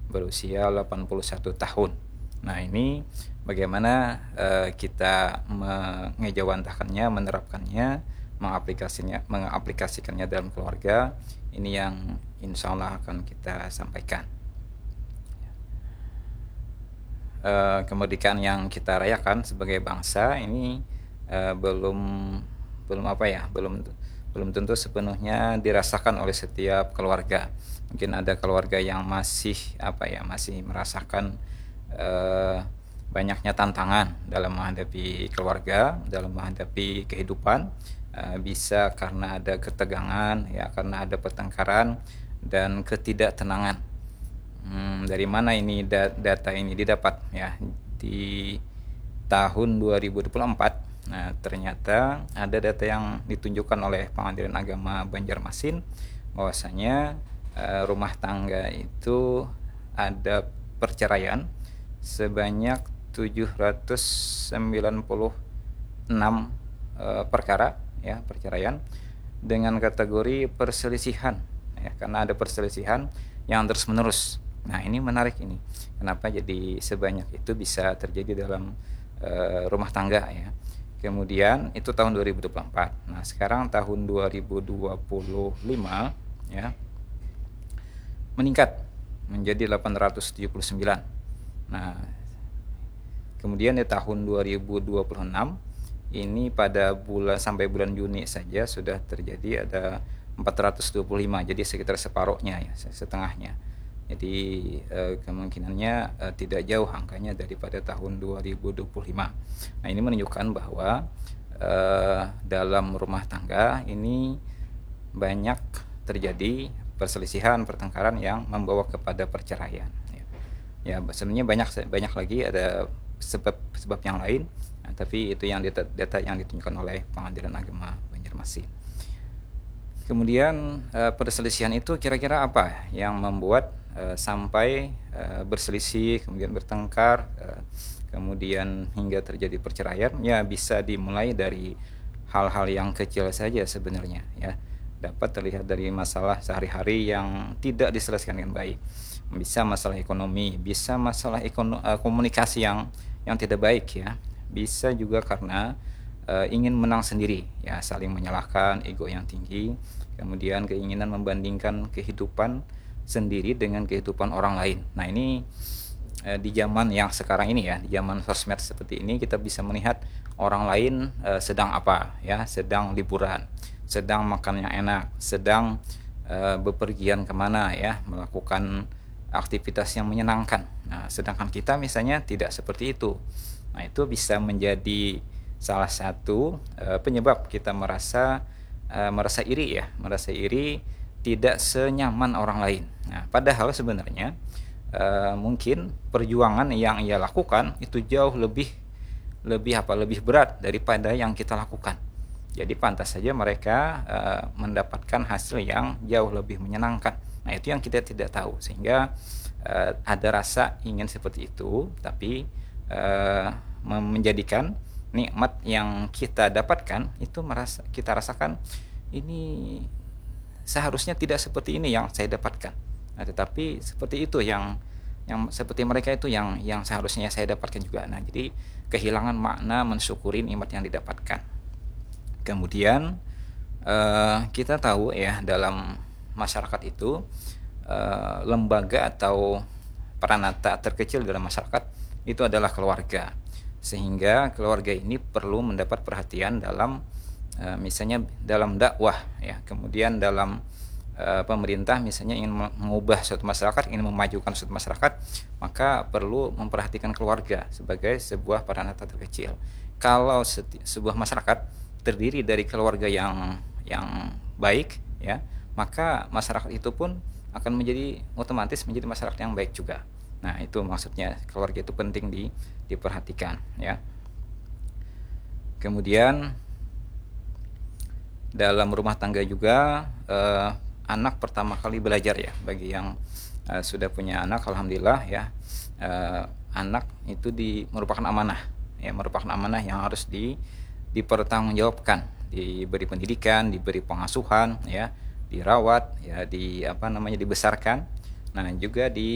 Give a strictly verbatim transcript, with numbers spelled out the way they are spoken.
berusia delapan puluh satu tahun. Nah, ini bagaimana uh, kita mengejawantahkannya, menerapkannya, mengaplikasinya, mengaplikasikannya dalam keluarga. Ini yang insya Allah akan kita sampaikan. Uh, kemerdekaan yang kita rayakan sebagai bangsa ini uh, belum belum apa ya, belum belum tentu sepenuhnya dirasakan oleh setiap keluarga. Mungkin ada keluarga yang masih apa ya, masih merasakan uh, banyaknya tantangan dalam menghadapi keluarga, dalam menghadapi kehidupan, uh, bisa karena ada ketegangan, ya, karena ada pertengkaran dan ketidaktenangan. Hmm, dari mana ini data ini didapat ya? Di tahun dua ribu dua puluh empat, nah ternyata ada data yang ditunjukkan oleh Pengadilan Agama Banjarmasin bahwasanya uh, rumah tangga itu ada perceraian sebanyak tujuh ratus sembilan puluh enam uh, perkara ya, perceraian dengan kategori perselisihan ya, karena ada perselisihan yang terus-menerus. Nah, ini menarik ini. Kenapa jadi sebanyak itu bisa terjadi dalam uh, rumah tangga ya. Kemudian itu tahun dua ribu dua puluh empat. Nah, sekarang tahun dua ribu dua puluh lima ya, meningkat menjadi delapan ratus tujuh puluh sembilan. Nah, kemudian di tahun dua ribu dua puluh enam ini pada bulan sampai bulan Juni saja sudah terjadi ada empat ratus dua puluh lima, jadi sekitar separuhnya ya, setengahnya. Jadi eh, kemungkinannya eh, tidak jauh angkanya daripada tahun dua ribu dua puluh lima. Nah, ini menunjukkan bahwa eh, dalam rumah tangga ini banyak terjadi perselisihan, pertengkaran yang membawa kepada perceraian. Ya, ya sebenarnya banyak banyak lagi ada sebab-sebab yang lain, nah, tapi itu yang data, data yang ditunjukkan oleh Pengadilan Agama Banjarmasin. Kemudian eh, perselisihan itu kira-kira apa yang membuat eh, sampai eh, berselisih, kemudian bertengkar, eh, kemudian hingga terjadi perceraian? Ya, bisa dimulai dari hal-hal yang kecil saja sebenarnya ya. Dapat terlihat dari masalah sehari-hari yang tidak diselesaikan dengan baik. Bisa masalah ekonomi, bisa masalah ekono, eh, komunikasi yang yang tidak baik ya. Bisa juga karena Uh, ingin menang sendiri ya, saling menyalahkan, ego yang tinggi, kemudian keinginan membandingkan kehidupan sendiri dengan kehidupan orang lain. Nah, ini uh, di zaman yang sekarang ini ya, di zaman sosmed seperti ini, kita bisa melihat orang lain uh, sedang apa ya, sedang liburan, sedang makan yang enak, sedang uh, bepergian kemana ya, melakukan aktivitas yang menyenangkan. Nah, sedangkan kita misalnya tidak seperti itu. Nah, itu bisa menjadi salah satu uh, penyebab kita merasa uh, merasa iri ya, merasa iri, tidak senyaman orang lain. Nah, padahal sebenarnya uh, mungkin perjuangan yang ia lakukan itu jauh lebih lebih apa lebih berat daripada yang kita lakukan. Jadi pantas saja mereka uh, mendapatkan hasil yang jauh lebih menyenangkan. Nah, itu yang kita tidak tahu, sehingga uh, ada rasa ingin seperti itu, tapi uh, menjadikan nikmat yang kita dapatkan itu merasa kita rasakan ini seharusnya tidak seperti ini yang saya dapatkan. Nah, tetapi seperti itu yang yang seperti mereka itu yang yang seharusnya saya dapatkan juga. Nah, jadi kehilangan makna mensyukuri nikmat yang didapatkan. Kemudian eh, kita tahu ya, dalam masyarakat itu eh, lembaga atau peranata terkecil dalam masyarakat itu adalah keluarga. Sehingga keluarga ini perlu mendapat perhatian dalam uh, misalnya dalam dakwah ya, kemudian dalam uh, pemerintah misalnya ingin mengubah suatu masyarakat, ingin memajukan suatu masyarakat, maka perlu memperhatikan keluarga sebagai sebuah peranata terkecil. Kalau seti- sebuah masyarakat terdiri dari keluarga yang yang baik ya, maka masyarakat itu pun akan menjadi otomatis menjadi masyarakat yang baik juga. Nah, itu maksudnya keluarga itu penting di, diperhatikan ya. Kemudian dalam rumah tangga juga eh, anak pertama kali belajar ya, bagi yang eh, sudah punya anak, alhamdulillah ya, eh, anak itu di, merupakan amanah ya, merupakan amanah yang harus di, dipertanggungjawabkan, diberi pendidikan, diberi pengasuhan ya, dirawat ya, di apa namanya dibesarkan, nah juga di